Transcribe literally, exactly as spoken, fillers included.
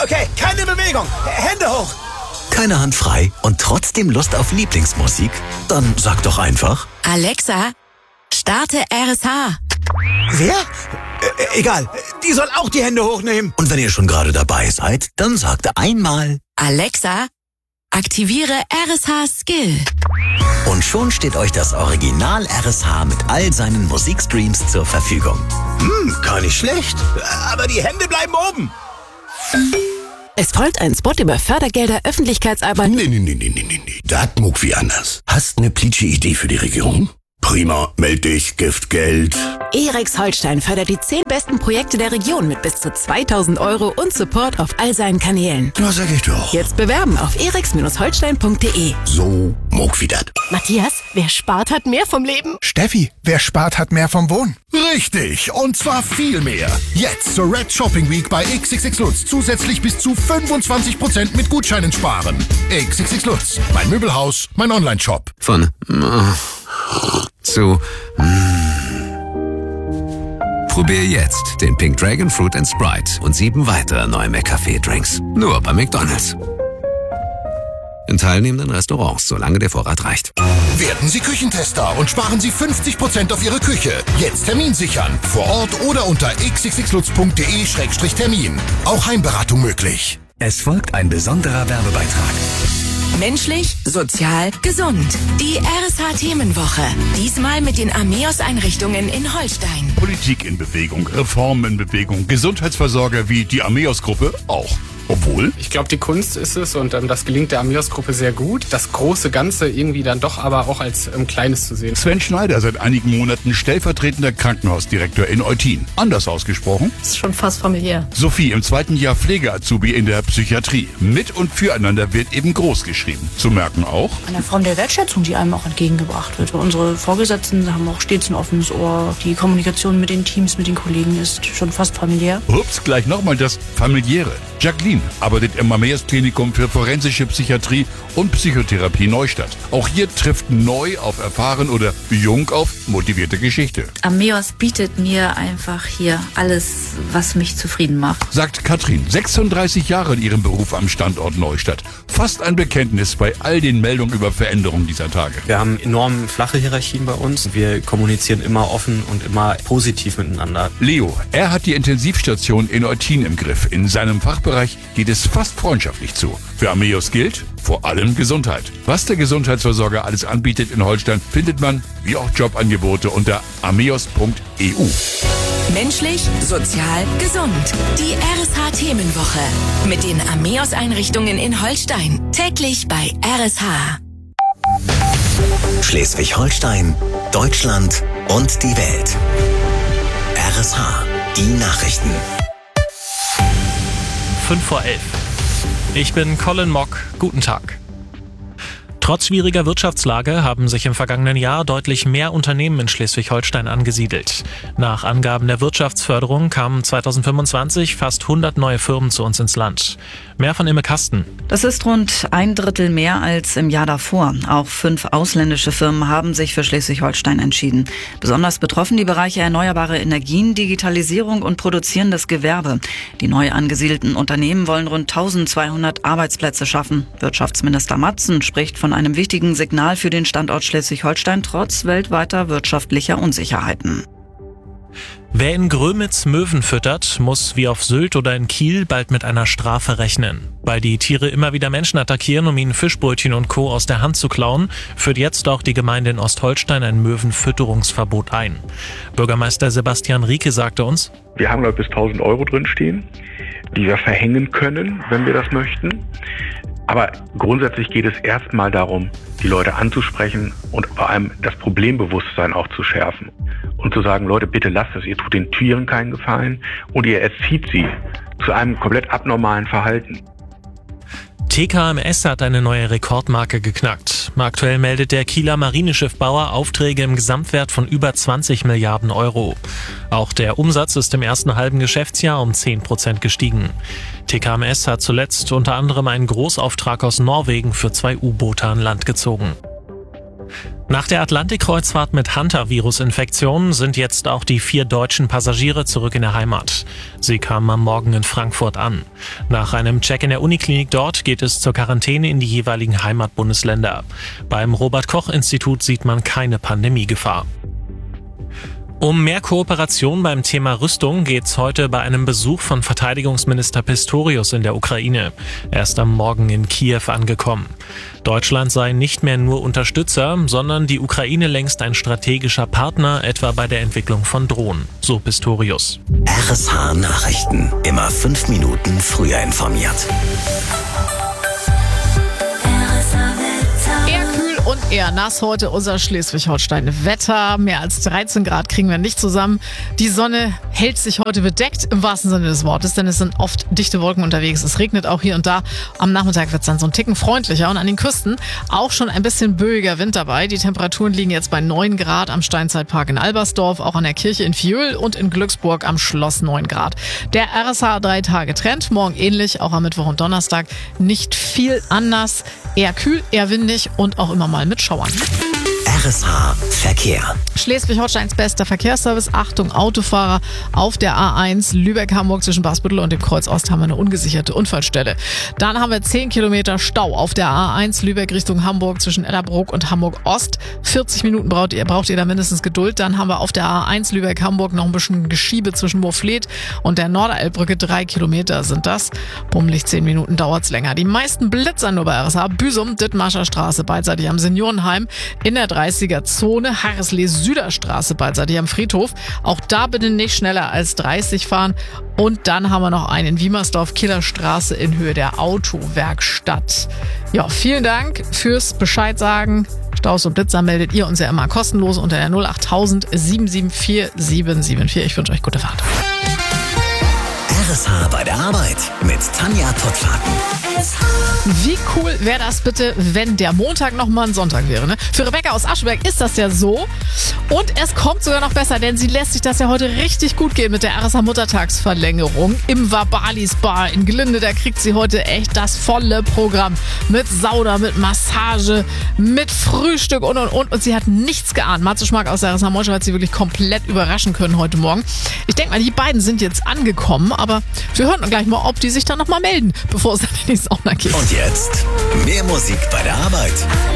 Okay, keine Bewegung. Hände hoch. Keine Hand frei und trotzdem Lust auf Lieblingsmusik? Dann sag doch einfach: Alexa, starte R S H. Wer? Äh, egal, die soll auch die Hände hochnehmen. Und wenn ihr schon gerade dabei seid, dann sagt einmal: Alexa, aktiviere R S H Skill. Und schon steht euch das Original R S H mit all seinen Musikstreams zur Verfügung. Hm, gar nicht schlecht. Aber die Hände bleiben oben. Es folgt ein Spot über Fördergelder, Öffentlichkeitsarbeit. Nee, nee, nee, nee, nee, nee. Das muck wie anders. Hast eine plitsche Idee für die Region? Prima, meld dich, Gift, Geld. E-Rex Holstein fördert die zehn besten Projekte der Region mit bis zu zweitausend Euro und Support auf all seinen Kanälen. Na, sag ich doch. Jetzt bewerben auf e rex Holstein punkt de. So muck wie dat. Matthias, wer spart, hat mehr vom Leben. Steffi, wer spart, hat mehr vom Wohnen. Richtig, und zwar viel mehr. Jetzt zur Red Shopping Week bei X X X Lutz zusätzlich bis zu fünfundzwanzig Prozent mit Gutscheinen sparen. X X X Lutz, mein Möbelhaus, mein Online-Shop. Von äh, zu mm. Probier jetzt den Pink Dragon Fruit and Sprite und sieben weitere neue McCafé-Drinks. Nur bei McDonald's. In teilnehmenden Restaurants, solange der Vorrat reicht. Werden Sie Küchentester und sparen Sie fünfzig Prozent auf Ihre Küche. Jetzt Termin sichern. Vor Ort oder unter x x x lutz punkt de Schrägstrich Termin. Auch Heimberatung möglich. Es folgt ein besonderer Werbebeitrag. Menschlich, sozial, gesund. Die R S H-Themenwoche. Diesmal mit den Ameos-Einrichtungen in Holstein. Politik in Bewegung, Reformen in Bewegung, Gesundheitsversorger wie die Ameos-Gruppe auch. Obwohl? Ich glaube, die Kunst ist es und ähm, das gelingt der Ameos-Gruppe sehr gut. Das große Ganze irgendwie dann doch aber auch als ähm, Kleines zu sehen. Sven Schneider, seit einigen Monaten stellvertretender Krankenhausdirektor in Eutin. Anders ausgesprochen? Das ist schon fast familiär. Sophie, im zweiten Jahr Pflegeazubi in der Psychiatrie. Mit und füreinander wird eben groß geschrieben. Zu merken auch? Eine Form der Wertschätzung, die einem auch entgegengebracht wird. Unsere Vorgesetzten haben auch stets ein offenes Ohr. Die Kommunikation mit den Teams, mit den Kollegen ist schon fast familiär. Ups, gleich nochmal das Familiäre. Jacqueline arbeitet im Ameos-Klinikum für forensische Psychiatrie und Psychotherapie Neustadt. Auch hier trifft neu auf erfahren oder jung auf motivierte Geschichte. Ameos bietet mir einfach hier alles, was mich zufrieden macht. Sagt Katrin, sechsunddreißig Jahre in ihrem Beruf am Standort Neustadt. Fast ein Bekenntnis bei all den Meldungen über Veränderungen dieser Tage. Wir haben enorm flache Hierarchien bei uns. Wir kommunizieren immer offen und immer positiv miteinander. Leo, er hat die Intensivstation in Eutin im Griff. In seinem Fachbereich geht es fast freundschaftlich zu. Für Ameos gilt vor allem Gesundheit. Was der Gesundheitsversorger alles anbietet in Holstein, findet man, wie auch Jobangebote, unter ameos punkt e u. Menschlich, sozial, gesund. Die R S H-Themenwoche. Mit den Ameos-Einrichtungen in Holstein. Täglich bei R S H. Schleswig-Holstein, Deutschland und die Welt. R S H, die Nachrichten. fünf vor elf. Ich bin Colin Mock. Guten Tag. Trotz schwieriger Wirtschaftslage haben sich im vergangenen Jahr deutlich mehr Unternehmen in Schleswig-Holstein angesiedelt. Nach Angaben der Wirtschaftsförderung kamen zweitausendfünfundzwanzig fast hundert neue Firmen zu uns ins Land. Mehr von Imme Kasten. Das ist rund ein Drittel mehr als im Jahr davor. Auch fünf ausländische Firmen haben sich für Schleswig-Holstein entschieden. Besonders betroffen die Bereiche erneuerbare Energien, Digitalisierung und produzierendes Gewerbe. Die neu angesiedelten Unternehmen wollen rund eintausendzweihundert Arbeitsplätze schaffen. Wirtschaftsminister Matzen spricht von einem wichtigen Signal für den Standort Schleswig-Holstein trotz weltweiter wirtschaftlicher Unsicherheiten. Wer in Grömitz Möwen füttert, muss wie auf Sylt oder in Kiel bald mit einer Strafe rechnen. Weil die Tiere immer wieder Menschen attackieren, um ihnen Fischbrötchen und Co. aus der Hand zu klauen, führt jetzt auch die Gemeinde in Ostholstein ein Möwenfütterungsverbot ein. Bürgermeister Sebastian Rieke sagte uns: Wir haben, glaube ich, bis tausend Euro drinstehen, die wir verhängen können, wenn wir das möchten. Aber grundsätzlich geht es erstmal darum, die Leute anzusprechen und vor allem das Problembewusstsein auch zu schärfen. Und zu sagen, Leute, bitte lasst es, ihr tut den Tieren keinen Gefallen und ihr erzieht sie zu einem komplett abnormalen Verhalten. T K M S hat eine neue Rekordmarke geknackt. Aktuell meldet der Kieler Marineschiffbauer Aufträge im Gesamtwert von über zwanzig Milliarden Euro. Auch der Umsatz ist im ersten halben Geschäftsjahr um zehn Prozent gestiegen. T K M S hat zuletzt unter anderem einen Großauftrag aus Norwegen für zwei U-Boote an Land gezogen. Nach der Atlantikkreuzfahrt mit Hantavirus-Infektionen sind jetzt auch die vier deutschen Passagiere zurück in der Heimat. Sie kamen am Morgen in Frankfurt an. Nach einem Check in der Uniklinik dort geht es zur Quarantäne in die jeweiligen Heimatbundesländer. Beim Robert-Koch-Institut sieht man keine Pandemiegefahr. Um mehr Kooperation beim Thema Rüstung geht's heute bei einem Besuch von Verteidigungsminister Pistorius in der Ukraine. Er ist am Morgen in Kiew angekommen. Deutschland sei nicht mehr nur Unterstützer, sondern die Ukraine längst ein strategischer Partner, etwa bei der Entwicklung von Drohnen, so Pistorius. R S H Nachrichten. Immer fünf Minuten früher informiert. Und eher nass heute unser Schleswig-Holstein-Wetter. Mehr als dreizehn Grad kriegen wir nicht zusammen. Die Sonne hält sich heute bedeckt, im wahrsten Sinne des Wortes, denn es sind oft dichte Wolken unterwegs. Es regnet auch hier und da. Am Nachmittag wird es dann so ein Ticken freundlicher und an den Küsten auch schon ein bisschen böiger Wind dabei. Die Temperaturen liegen jetzt bei neun Grad am Steinzeitpark in Albersdorf, auch an der Kirche in Fiöl und in Glücksburg am Schloss neun Grad. Der R S H drei Tage Trend, morgen ähnlich, auch am Mittwoch und Donnerstag. Nicht viel anders, eher kühl, eher windig und auch immer mal mit Schauern. R S H Verkehr. Schleswig-Holsteins bester Verkehrsservice. Achtung, Autofahrer auf der A eins Lübeck-Hamburg zwischen Basbüttel und dem Kreuz Ost haben wir eine ungesicherte Unfallstelle. Dann haben wir zehn Kilometer Stau auf der A eins Lübeck Richtung Hamburg zwischen Edderbruck und Hamburg Ost. vierzig Minuten braucht ihr, braucht ihr da mindestens Geduld. Dann haben wir auf der A eins Lübeck-Hamburg noch ein bisschen Geschiebe zwischen Moorfleet und der Norderelbbrücke. Drei Kilometer sind das. Bummelig zehn Minuten dauert's länger. Die meisten Blitzer nur bei R S H. Büsum, Dithmarscher Straße beidseitig am Seniorenheim. In der dreißiger Zone, Harreslee-Süderstraße beidseitig am Friedhof. Auch da bitte nicht schneller als dreißig fahren. Und dann haben wir noch einen in Wiemersdorf, Killerstraße in Höhe der Autowerkstatt. Ja, vielen Dank fürs Bescheid sagen. Staus und Blitzer meldet ihr uns ja immer kostenlos unter der null achttausend sieben sieben vier sieben sieben vier. Ich wünsche euch gute Fahrt. R S H bei der Arbeit mit Tanja Pottlaken. Wie cool wäre das bitte, wenn der Montag nochmal ein Sonntag wäre, ne? Für Rebecca aus Ascheberg ist das ja so. Und es kommt sogar noch besser, denn sie lässt sich das ja heute richtig gut gehen mit der R S H-Muttertagsverlängerung. Im Vabalis Bar in Glinde, da kriegt sie heute echt das volle Programm. Mit Sauna, mit Massage, mit Frühstück und und und. Und sie hat nichts geahnt. Matze Schmack aus der R S H-Moschau hat sie wirklich komplett überraschen können heute Morgen. Ich denke mal, die beiden sind jetzt angekommen, aber wir hören gleich mal, ob die sich dann nochmal melden, bevor es dann in die Sauna geht. Und jetzt mehr Musik bei der Arbeit.